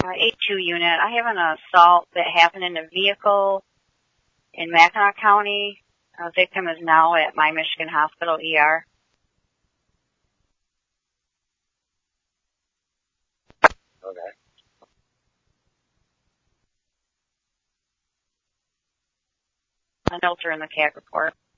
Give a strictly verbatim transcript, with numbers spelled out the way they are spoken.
Uh, eight two unit. I have an assault that happened in a vehicle in Mackinac County. A victim is now at My Michigan Hospital E R. Okay. A note are in the C A D report.